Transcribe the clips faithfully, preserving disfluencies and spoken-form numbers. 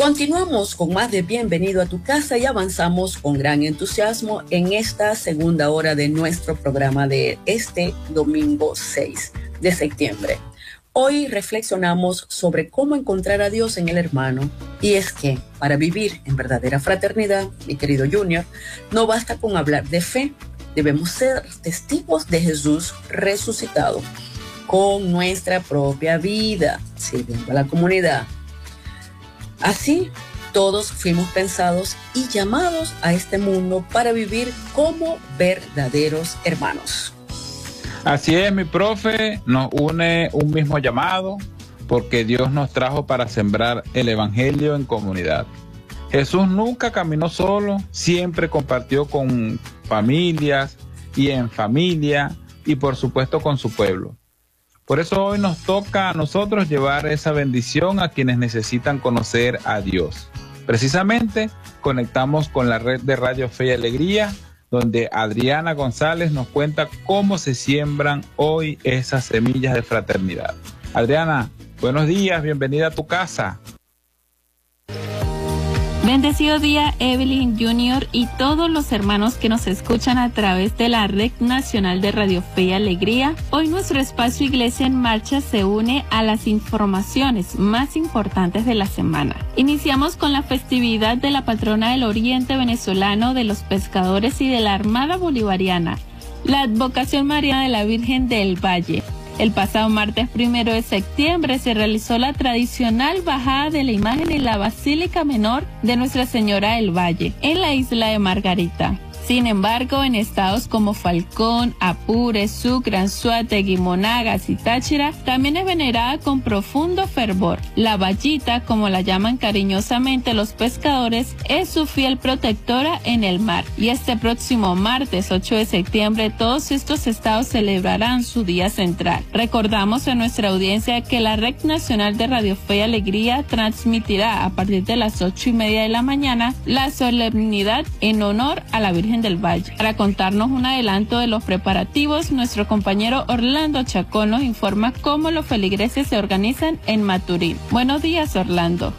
Continuamos con más de Bienvenido a tu casa y avanzamos con gran entusiasmo en esta segunda hora de nuestro programa de este domingo seis de septiembre. Hoy reflexionamos sobre cómo encontrar a Dios en el hermano. Y es que para vivir en verdadera fraternidad, mi querido Junior, no basta con hablar de fe. Debemos ser testigos de Jesús resucitado con nuestra propia vida, sirviendo a la comunidad. Así, todos fuimos pensados y llamados a este mundo para vivir como verdaderos hermanos. Así es, mi profe, nos une un mismo llamado, porque Dios nos trajo para sembrar el evangelio en comunidad. Jesús nunca caminó solo, siempre compartió con familias y en familia y por supuesto con su pueblo. Por eso hoy nos toca a nosotros llevar esa bendición a quienes necesitan conocer a Dios. Precisamente conectamos con la red de Radio Fe y Alegría, donde Adriana González nos cuenta cómo se siembran hoy esas semillas de fraternidad. Adriana, buenos días, bienvenida a tu casa. Bendecido día, Evelyn Junior y todos los hermanos que nos escuchan a través de la Red Nacional de Radio Fe y Alegría. Hoy nuestro espacio Iglesia en Marcha se une a las informaciones más importantes de la semana. Iniciamos con la festividad de la patrona del Oriente Venezolano, de los pescadores y de la Armada Bolivariana, la advocación mariana de la Virgen del Valle. El pasado martes primero de septiembre se realizó la tradicional bajada de la imagen en la Basílica Menor de Nuestra Señora del Valle, en la isla de Margarita. Sin embargo, en estados como Falcón, Apure, Sucre, Anzoátegui, Monagas y Táchira, también es venerada con profundo fervor. La Vallita, como la llaman cariñosamente los pescadores, es su fiel protectora en el mar. Y este próximo martes ocho de septiembre, todos estos estados celebrarán su día central. Recordamos a nuestra audiencia que la Red Nacional de Radio Fe y Alegría transmitirá a partir de las ocho y media de la mañana la solemnidad en honor a la Virgen del Valle. Para contarnos un adelanto de los preparativos, nuestro compañero Orlando Chacón nos informa cómo los feligreses se organizan en Maturín. Buenos días, Orlando.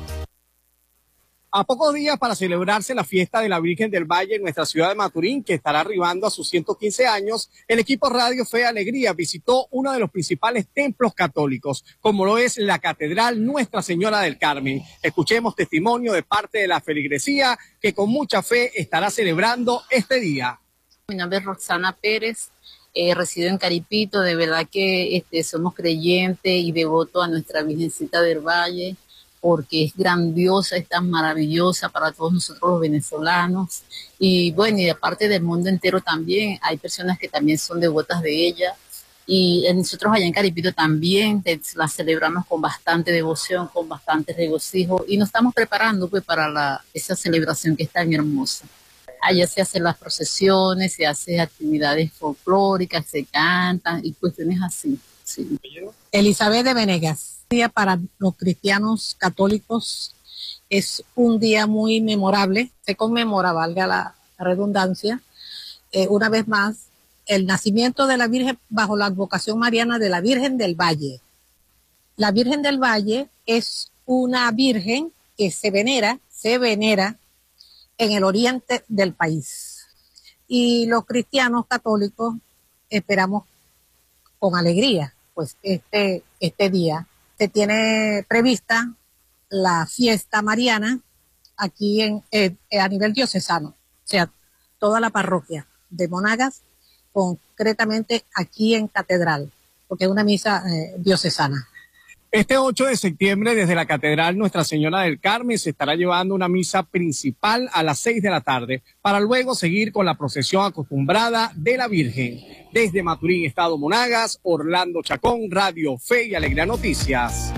A pocos días para celebrarse la fiesta de la Virgen del Valle en nuestra ciudad de Maturín, que estará arribando a sus ciento quince años, el equipo Radio Fe y Alegría visitó uno de los principales templos católicos, como lo es la Catedral Nuestra Señora del Carmen. Escuchemos testimonio de parte de la feligresía, que con mucha fe estará celebrando este día. Mi nombre es Roxana Pérez, eh, resido en Caripito. De verdad que este, somos creyentes y devotos a nuestra Virgencita del Valle, porque es grandiosa, es tan maravillosa para todos nosotros los venezolanos. Y bueno, y aparte del mundo entero también, hay personas que también son devotas de ella. Y nosotros allá en Caripito también la celebramos con bastante devoción, con bastante regocijo. Y nos estamos preparando pues para la, esa celebración que es tan hermosa. Allá se hacen las procesiones, se hacen actividades folclóricas, se cantan y cuestiones así. Sí. Elizabeth de Venegas. Día para los cristianos católicos es un día muy memorable, se conmemora, valga la redundancia, eh, una vez más, el nacimiento de la Virgen bajo la advocación mariana de la Virgen del Valle. La Virgen del Valle es una virgen que se venera, se venera en el oriente del país. Y los cristianos católicos esperamos con alegría, pues este, este día. Se tiene prevista la fiesta mariana aquí en, eh, a nivel diocesano, o sea, toda la parroquia de Monagas, concretamente aquí en Catedral, porque es una misa eh, diocesana. Este ocho de septiembre, desde la Catedral Nuestra Señora del Carmen, se estará llevando una misa principal a las seis de la tarde, para luego seguir con la procesión acostumbrada de la Virgen. Desde Maturín, Estado Monagas, Orlando Chacón, Radio Fe y Alegría Noticias.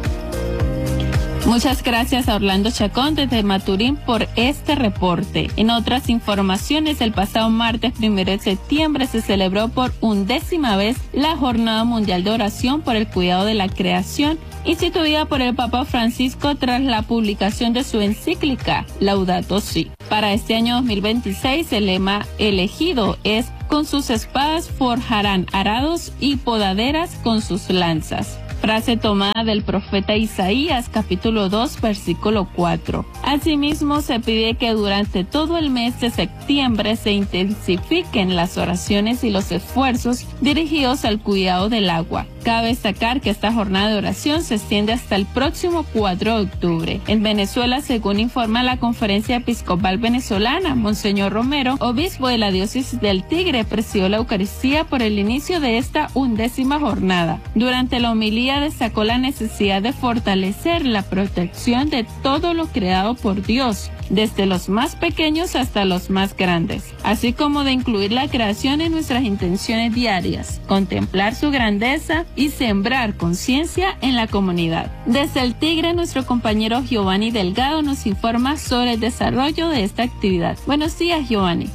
Muchas gracias a Orlando Chacón desde Maturín por este reporte. En otras informaciones, el pasado martes primero de septiembre se celebró por undécima vez la Jornada Mundial de Oración por el Cuidado de la Creación, instituida por el Papa Francisco tras la publicación de su encíclica Laudato Si. Para este año dos mil veintiséis, el lema elegido es: con sus espadas forjarán arados y podaderas con sus lanzas. frase tomada del profeta Isaías, capítulo dos, versículo cuatro. Asimismo, se pide que durante todo el mes de septiembre se intensifiquen las oraciones y los esfuerzos dirigidos al cuidado del agua. Cabe destacar que esta jornada de oración se extiende hasta el próximo cuatro de octubre. En Venezuela, según informa la Conferencia Episcopal Venezolana, Monseñor Romero, obispo de la diócesis del Tigre, presidió la Eucaristía por el inicio de esta undécima jornada. Durante la homilía destacó la necesidad de fortalecer la protección de todo lo creado por Dios, desde los más pequeños hasta los más grandes, así como de incluir la creación en nuestras intenciones diarias, contemplar su grandeza y sembrar conciencia en la comunidad. Desde el Tigre, nuestro compañero Giovanni Delgado nos informa sobre el desarrollo de esta actividad. Buenos días, Giovanni.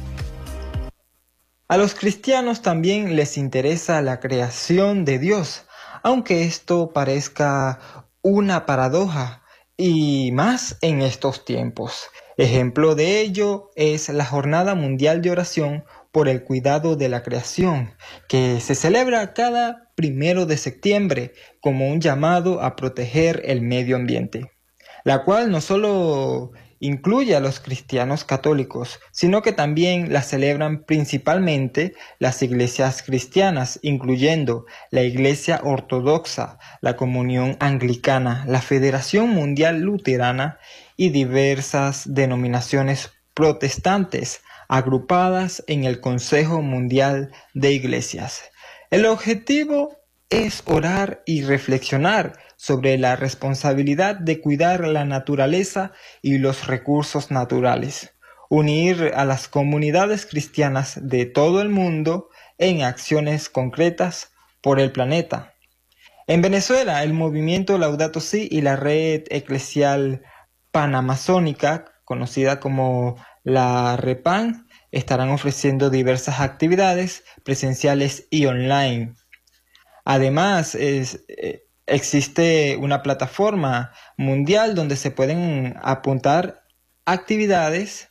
A los cristianos también les interesa la creación de Dios, aunque esto parezca una paradoja, y más en estos tiempos. Ejemplo de ello es la Jornada Mundial de Oración por el Cuidado de la Creación, que se celebra cada primero de septiembre como un llamado a proteger el medio ambiente, la cual no solo incluye a los cristianos católicos, sino que también la celebran principalmente las iglesias cristianas, incluyendo la Iglesia Ortodoxa, la Comunión Anglicana, la Federación Mundial Luterana y diversas denominaciones protestantes agrupadas en el Consejo Mundial de Iglesias. El objetivo es orar y reflexionar sobre la responsabilidad de cuidar la naturaleza y los recursos naturales, unir a las comunidades cristianas de todo el mundo en acciones concretas por el planeta. En Venezuela, el movimiento Laudato Si y la red eclesial panamazónica, conocida como la REPAN, estarán ofreciendo diversas actividades presenciales y online. Además, es, eh, existe una plataforma mundial donde se pueden apuntar actividades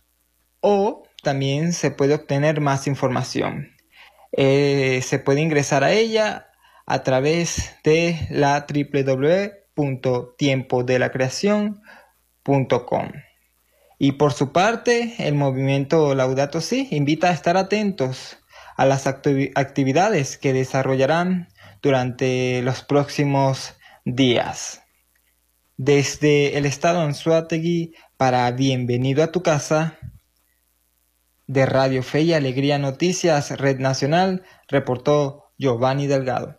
o también se puede obtener más información. Eh, se puede ingresar a ella a través de la doble u doble u doble u punto tiempo de la creación punto com. Y por su parte, el movimiento Laudato Si invita a estar atentos a las activ- actividades que desarrollarán durante los próximos días. Desde el estado Anzoátegui, para Bienvenido a tu Casa, de Radio Fe y Alegría Noticias, Red Nacional, reportó Giovanni Delgado.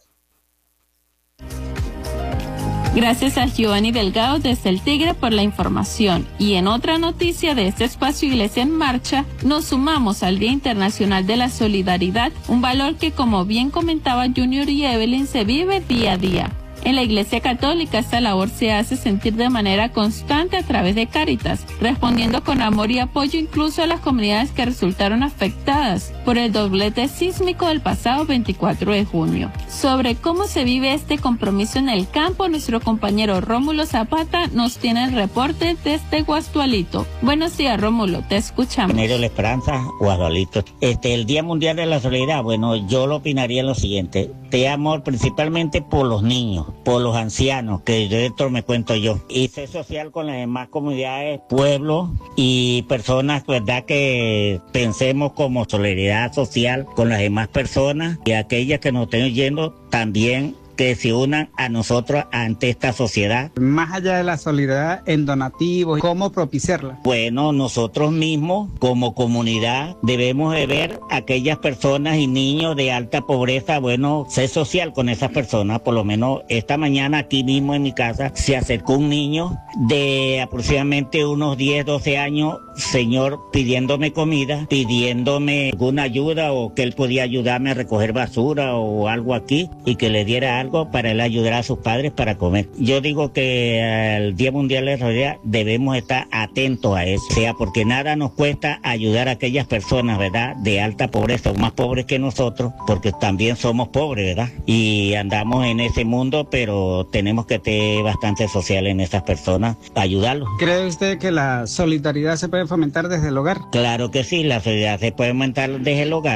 Gracias a Giovanni Delgado desde el Tigre por la información. Y en otra noticia de este espacio Iglesia en Marcha, nos sumamos al Día Internacional de la Solidaridad, un valor que, como bien comentaba Junior y Evelyn, se vive día a día. En la Iglesia Católica esta labor se hace sentir de manera constante a través de Cáritas, respondiendo con amor y apoyo incluso a las comunidades que resultaron afectadas por el doblete sísmico del pasado veinticuatro de junio. Sobre cómo se vive este compromiso en el campo, nuestro compañero Rómulo Zapata nos tiene el reporte desde Guasdualito. Buenos días, Rómulo, te escuchamos. Genero La Esperanza, Guasdualito. Este, el Día Mundial de la Solidaridad, bueno, yo lo opinaría en lo siguiente: te amor principalmente por los niños, por los ancianos, que de esto me cuento yo, y ser social con las demás comunidades, pueblos y personas, verdad, que pensemos como solidaridad social con las demás personas, y aquellas que nos estén oyendo también que se unan a nosotros ante esta sociedad. Más allá de la solidaridad en donativos, ¿cómo propiciarla? Bueno, nosotros mismos como comunidad debemos de ver a aquellas personas y niños de alta pobreza, bueno, ser social con esas personas. Por lo menos esta mañana aquí mismo en mi casa se acercó un niño de aproximadamente unos diez, doce años, señor, pidiéndome comida, pidiéndome alguna ayuda o que él podía ayudarme a recoger basura o algo aquí y que le diera algo para él ayudar a sus padres para comer. Yo digo que el Día Mundial de la Solidaridad debemos estar atentos a eso, o sea, porque nada nos cuesta ayudar a aquellas personas, ¿verdad?, de alta pobreza, o más pobres que nosotros, porque también somos pobres, ¿verdad?, y andamos en ese mundo, pero tenemos que ser bastante sociales en esas personas, ayudarlos. ¿Cree usted que la solidaridad se puede fomentar desde el hogar? Claro que sí, la solidaridad se puede fomentar desde el hogar.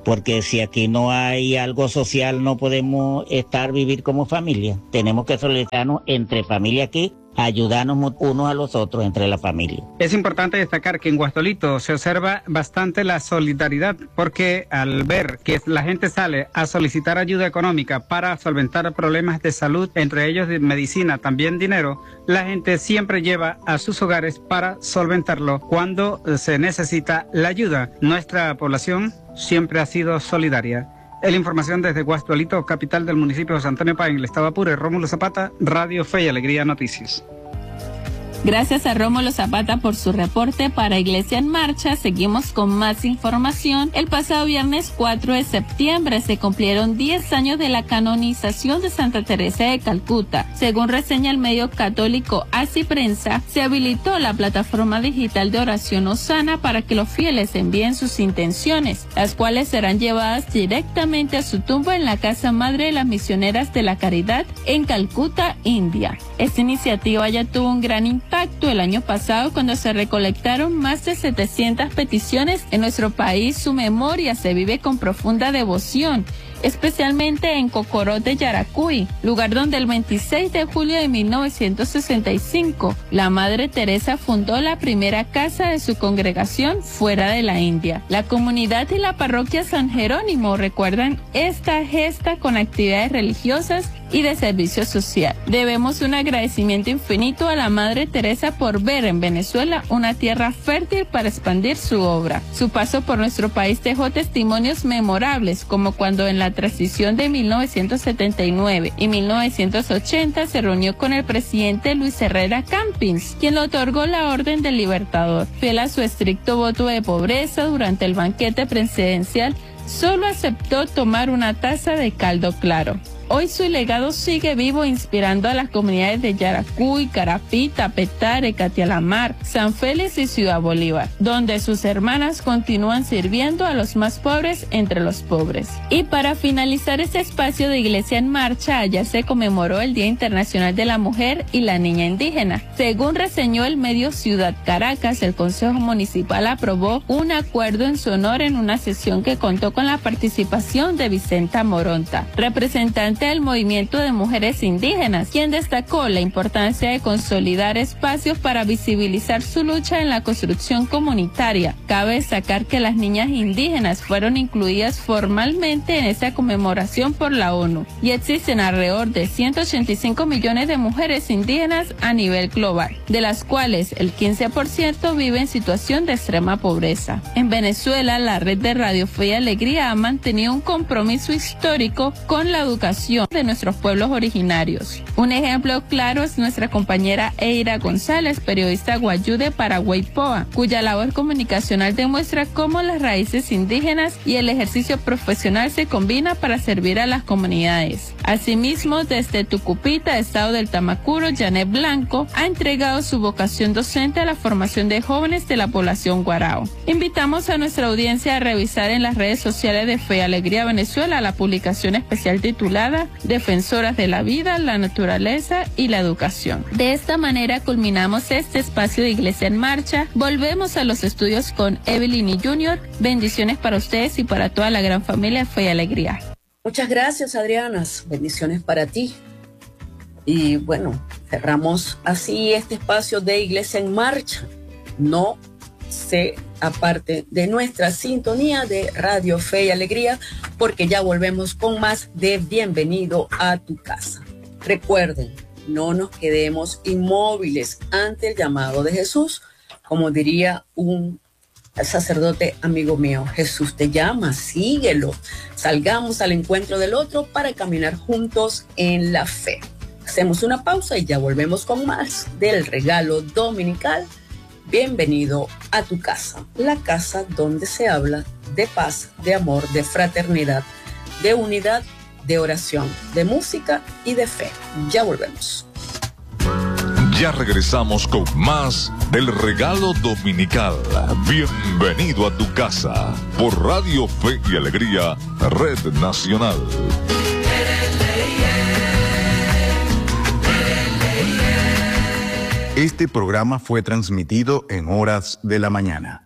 porque si aquí no hay algo social no podemos estar, vivir como familia. Tenemos que solidarizarnos entre familia aquí, ayudarnos unos a los otros entre la familia. Es importante destacar que en Guastolito se observa bastante la solidaridad, porque al ver que la gente sale a solicitar ayuda económica para solventar problemas de salud, entre ellos de medicina, también dinero, la gente siempre lleva a sus hogares para solventarlo cuando se necesita la ayuda. Nuestra población siempre ha sido solidaria. La información desde Guastolito, capital del municipio de José Antonio Páez, en el estado Apure. Rómulo Zapata, Radio Fe y Alegría Noticias. Gracias a Rómulo Zapata por su reporte. Para Iglesia en Marcha, seguimos con más información. El pasado viernes cuatro de septiembre se cumplieron diez años de la canonización de Santa Teresa de Calcuta. Según reseña el medio católico Así Prensa, se habilitó la plataforma digital de oración Hosana para que los fieles envíen sus intenciones, las cuales serán llevadas directamente a su tumba en la Casa Madre de las Misioneras de la Caridad en Calcuta, India. Esta iniciativa ya tuvo un gran impacto el año pasado cuando se recolectaron más de setecientas peticiones. En nuestro país su memoria se vive con profunda devoción, especialmente en Cocorote, Yaracuy, lugar donde el veintiséis de julio de mil novecientos sesenta y cinco la Madre Teresa fundó la primera casa de su congregación fuera de la India. La comunidad y la parroquia San Jerónimo recuerdan esta gesta con actividades religiosas y de servicio social. Debemos un agradecimiento infinito a la Madre Teresa por ver en Venezuela una tierra fértil para expandir su obra. Su paso por nuestro país dejó testimonios memorables, como cuando en la transición de mil novecientos setenta y nueve y mil novecientos ochenta se reunió con el presidente Luis Herrera Campins, quien le otorgó la Orden del Libertador. Fiel a su estricto voto de pobreza, durante el banquete presidencial solo aceptó tomar una taza de caldo claro. Hoy su legado sigue vivo, inspirando a las comunidades de Yaracuy, Carapita, Petare, Catialamar, San Félix y Ciudad Bolívar, donde sus hermanas continúan sirviendo a los más pobres entre los pobres. Y para finalizar este espacio de Iglesia en Marcha, ayer se conmemoró el Día Internacional de la Mujer y la Niña Indígena. Según reseñó el medio Ciudad Caracas, el Consejo Municipal aprobó un acuerdo en su honor en una sesión que contó con la participación de Vicenta Moronta, representante del movimiento de mujeres indígenas, quien destacó la importancia de consolidar espacios para visibilizar su lucha en la construcción comunitaria. Cabe destacar que las niñas indígenas fueron incluidas formalmente en esta conmemoración por la ONU y existen alrededor de ciento ochenta y cinco millones de mujeres indígenas a nivel global, de las cuales el quince por ciento vive en situación de extrema pobreza. En Venezuela, la red de Radio Fe y Alegría ha mantenido un compromiso histórico con la educación de nuestros pueblos originarios. Un ejemplo claro es nuestra compañera Eira González, periodista guayú de Paraguaypoa, cuya labor comunicacional demuestra cómo las raíces indígenas y el ejercicio profesional se combinan para servir a las comunidades. Asimismo, desde Tucupita, estado del Tamacuro, Janet Blanco ha entregado su vocación docente a la formación de jóvenes de la población guarao. Invitamos a nuestra audiencia a revisar en las redes sociales de Fe y Alegría Venezuela la publicación especial titulada Defensoras de la Vida, la Naturaleza y la Educación. De esta manera culminamos este espacio de Iglesia en Marcha. Volvemos a los estudios con Evelyn y Junior. Bendiciones para ustedes y para toda la gran familia Fe y Alegría. Muchas gracias, Adriana. Bendiciones para ti. Y bueno, cerramos así este espacio de Iglesia en Marcha. No se aparte de nuestra sintonía de Radio Fe y Alegría, porque ya volvemos con más de Bienvenido a tu casa. Recuerden, no nos quedemos inmóviles ante el llamado de Jesús. Como diría un sacerdote amigo mío, Jesús te llama, síguelo. Salgamos al encuentro del otro para caminar juntos en la fe. Hacemos una pausa y ya volvemos con más del regalo dominical. Bienvenido a tu casa, la casa donde se habla de paz, de amor, de fraternidad, de unidad, de oración, de música y de fe. Ya volvemos. Ya regresamos con más del regalo dominical. Bienvenido a tu casa por Radio Fe y Alegría, Red Nacional. Este programa fue transmitido en horas de la mañana.